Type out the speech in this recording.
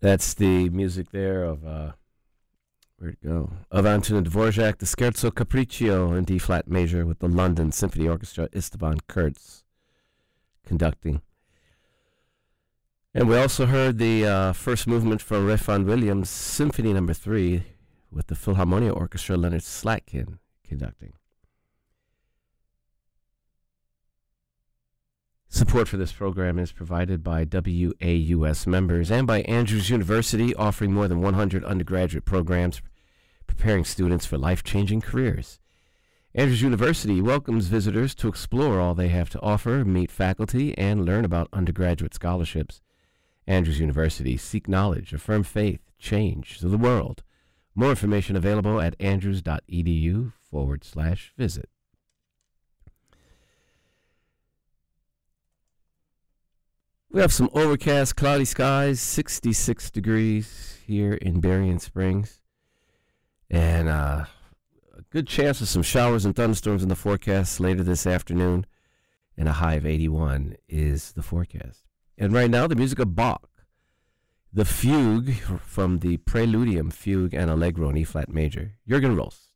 That's the music there of, where'd it go? Of Antonin Dvorak, the Scherzo Capriccio in D-flat major with the London Symphony Orchestra, Esteban Kurtz conducting. And we also heard the first movement from Ralph Vaughan Williams' Symphony No. 3 with the Philharmonia Orchestra, Leonard Slatkin conducting. Support for this program is provided by WAUS members and by Andrews University, offering more than 100 undergraduate programs preparing students for life-changing careers. Andrews University welcomes visitors to explore all they have to offer, meet faculty, and learn about undergraduate scholarships. Andrews University, seek knowledge, affirm faith, change the world. More information available at andrews.edu/visit. We have some overcast, cloudy skies, 66 degrees here in Berrien Springs. And a good chance of some showers and thunderstorms in the forecast later this afternoon. And a high of 81 is the forecast. And right now, the music of Bach. The Fugue from the Preludium, Fugue and Allegro in E-flat major. Jürgen Ross.